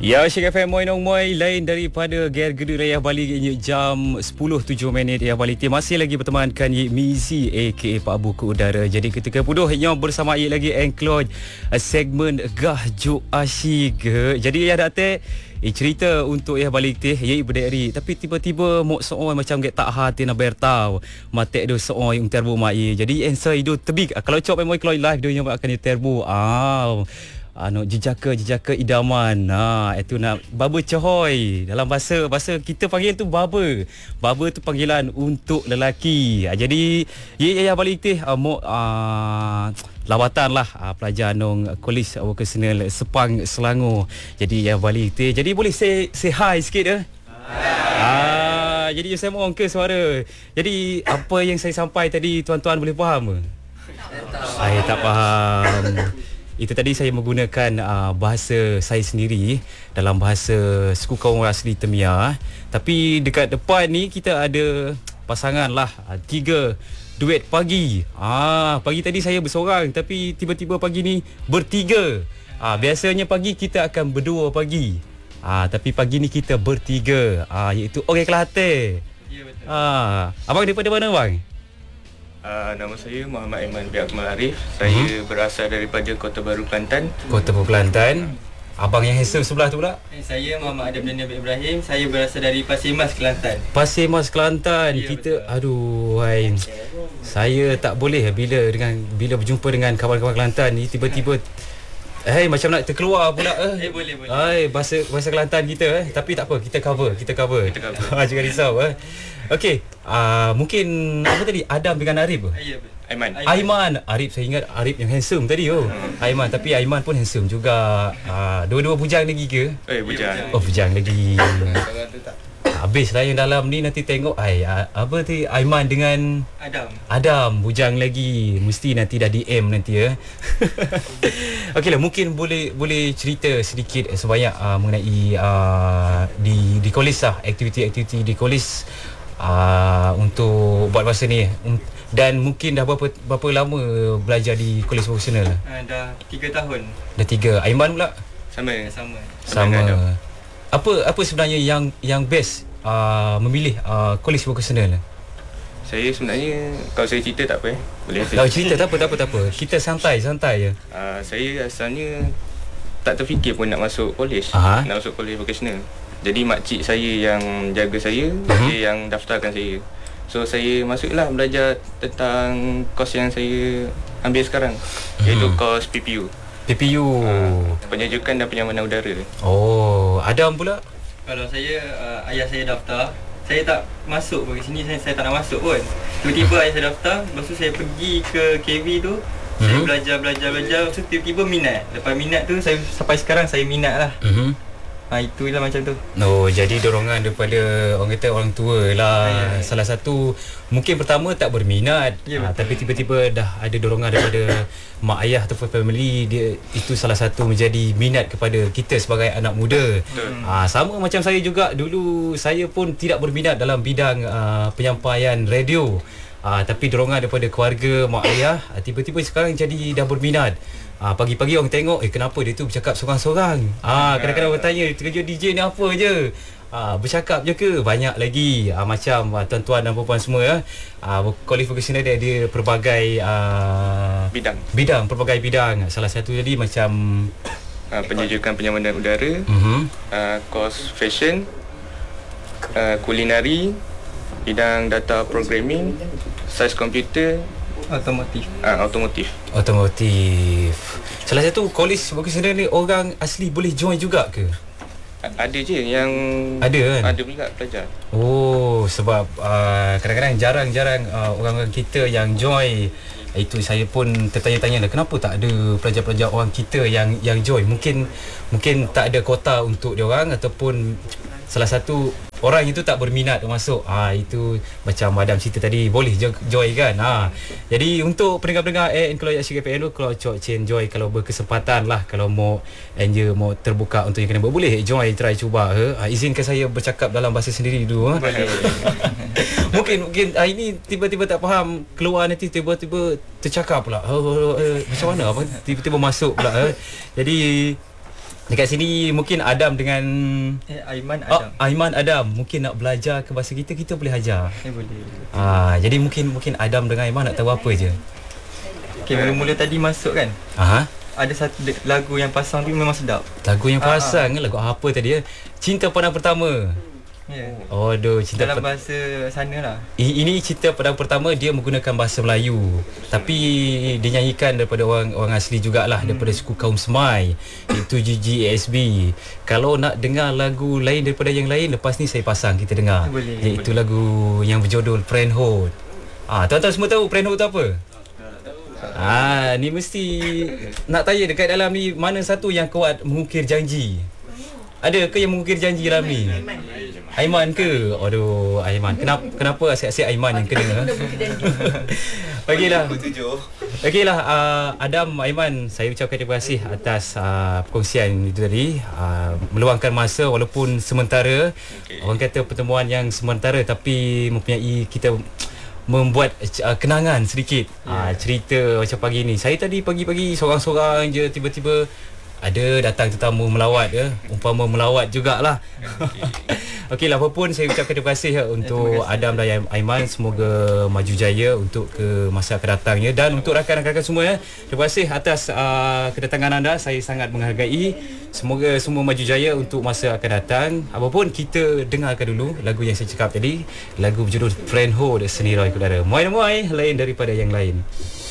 Ya, Syek FM Moi Nong Moi lain daripada Gear Gedu Raya Bali jam 10.07 Raya Bali. Masih lagi bertemankan Yik Mizi aka Pak Abu ke Udara. Jadi ketika puduh yang bersama Yik lagi engkloj segmen Gah Juk Asyik. Jadi ya datuk cerita untuk balik teh Yik berdiri tapi tiba-tiba mok sooi macam get tak hati nak bertau. Matek do sooi ung terbu mai. Jadi answer itu tebik kalau cop moi kloi live do yang akan terbu. Jejaka idaman. Itu nak baba cahoy. Dalam bahasa kita panggil tu baba. Baba tu panggilan untuk lelaki. Jadi ya balik teh lawatan lah pelajar nong Kolej Vocational Sepang Selangor. Jadi ya balik teh. Jadi boleh say hi sikit jadi saya mohon ke suara. Jadi apa yang saya sampai tadi tuan-tuan boleh faham ke? Saya tak faham. Itu tadi saya menggunakan bahasa saya sendiri dalam bahasa suku kaum asli Temia. Tapi dekat depan ni kita ada pasangan lah 3 duet pagi. Pagi tadi saya bersorang tapi tiba-tiba pagi ni bertiga. Biasanya pagi kita akan berdua pagi. Tapi pagi ni kita bertiga. Iaitu orang Kelate. Ya betul. Abang daripada mana bang? Nama saya Muhammad Aiman bin Akmal Arif. Saya berasal daripada Kota Baru, Kelantan. Kota Baru, Kelantan. Abang yang handsome sebelah tu pula? Saya Muhammad Adam Daniel bin Ibrahim. Saya berasal dari Pasir Mas, Kelantan. Pasir Mas, Kelantan. Ya, kita betul. Saya tak boleh bila berjumpa dengan kawan-kawan Kelantan ni tiba-tiba macam nak terkeluar pula boleh. Bahasa Kelantan kita Tapi tak apa, kita cover. Jangan risau Okey, mungkin apa tadi? Adam dengan Arif ke? Aiman. Arif, saya ingat Arif yang handsome tadi Aiman, tapi Aiman pun handsome juga. Dua-dua bujang lagi ke? Bujang. Oh, bujang lagi. Habislah yang dalam ni nanti tengok apa tu Aiman dengan Adam bujang lagi. Mesti nanti dah DM nanti Okeylah, mungkin boleh cerita sedikit sebanyak mengenai di kolej lah, aktiviti-aktiviti di kolej untuk buat masa ni. Dan mungkin dah berapa lama belajar di kolej vocational? Dah 3 tahun. Dah 3. Aiman pula? Sama. Apa sebenarnya yang best memilih kolej vocational? Saya sebenarnya kalau saya cerita tak apa boleh saya. Kalau cerita tak apa. Kita santai je. Saya asalnya tak terfikir pun nak masuk kolej. Nak masuk kolej vocational. Jadi makcik saya yang jaga saya, dia yang daftarkan saya. So saya masuklah belajar tentang kos yang saya ambil sekarang, iaitu kos PPU. Penyejukan dan penyamanan udara. Adam pula? Kalau saya, ayah saya daftar, saya tak masuk pun. Kat sini saya tak nak masuk pun. Tiba-tiba ayah saya daftar, lepas tu saya pergi ke KV tu. Saya belajar. Lepas tu tiba-tiba minat. Lepas minat tu, saya sampai sekarang saya minat lah. Itulah macam tu. Jadi dorongan daripada orang tua lah. Salah satu mungkin pertama tak berminat, tapi tiba-tiba dah ada dorongan daripada mak ayah ataupun family dia. Itu salah satu menjadi minat kepada kita sebagai anak muda. Sama macam saya juga. Dulu saya pun tidak berminat dalam bidang penyampaian radio. Tapi dorongan daripada keluarga, mak ayah, tiba-tiba sekarang jadi dah berminat. Pagi-pagi orang tengok kenapa dia tu bercakap sorang-sorang. Kadang-kadang orang tanya kerja DJ ni apa je. Bercakap je ke? Banyak lagi macam tuan-tuan dan puan-puan semua kolej vocational dia pelbagai bidang, pelbagai bidang. Salah satu tadi macam penyejukan penyamanan udara, kos fashion, kulinari, bidang data programming, saiz komputer, Automotif. Salah satu kolej vocational ni orang asli boleh join juga ke? Ada je yang ada kan? Ada juga pelajar. Sebab kadang-kadang jarang orang kita yang join. Itu saya pun tertanya-tanya kenapa tak ada pelajar-pelajar orang kita yang join. Mungkin tak ada kota untuk dia orang ataupun salah satu orang itu tak berminat masuk. Itu macam Madam cerita tadi, boleh join kan. Jadi untuk pendengar-pendengar kalau Syek FM tu, kalau Cok Chen join, kalau berkesempatan lah, kalau mau terbuka untuk yang kena boleh join, try cuba. Izinkan saya bercakap dalam bahasa sendiri dulu. Mungkin ini tiba-tiba tak faham, keluar nanti tiba-tiba tercakap pula. Macam mana abang tiba-tiba masuk pula. Jadi Dekat sini mungkin Adam dengan Aiman Adam. Aiman Adam mungkin nak belajar ke bahasa kita boleh ajar. Boleh. Jadi mungkin Adam dengan Aiman nak tahu apa je. Okey, mula-mula tadi masuk kan. Ada satu lagu yang pasang tu memang sedap. Lagu yang pasang lagu apa tadi ya? Cinta Pandang Pertama. Aduh, cinta dalam bahasa sana lah. Ini Cinta Pandang Pertama dia menggunakan bahasa Melayu. Tapi dinyanyikan daripada orang asli jugalah, daripada suku kaum Semai, iaitu GGASB. Kalau nak dengar lagu lain daripada yang lain, lepas ni saya pasang kita dengar. Iaitu lagu yang berjudul Friendhood. Tuan-tuan semua tahu Friendhood tu apa? Ni mesti nak tanya dekat dalam ni, mana satu yang kuat mengukir janji? Ada ke yang mengukir janji dalam ni? Aiman ke? Aduh, Aiman. Kenapa asyik-asyik Aiman yang kena? Okeylah, Adam, Aiman, saya ucapkan terima kasih atas perkongsian itu tadi. Meluangkan masa walaupun sementara. Orang kata pertemuan yang sementara tapi mempunyai kita membuat kenangan sedikit. Cerita macam pagi ni. Saya tadi pagi-pagi sorang-sorang je, tiba-tiba ada datang tetamu melawat ya. Umpama melawat jugalah. Okeylah, apapun saya ucapkan terima kasih untuk Adam dan Aiman. Semoga maju jaya untuk ke masa akan datangnya. Dan untuk rakan-rakan semua ya, terima kasih atas kedatangan anda. Saya sangat menghargai. Semoga semua maju jaya untuk masa akan datang. Apapun, kita dengarkan dulu lagu yang saya cakap tadi. Lagu berjudul Friendhood, seni Roy Kudara. Muai-muai lain daripada yang lain.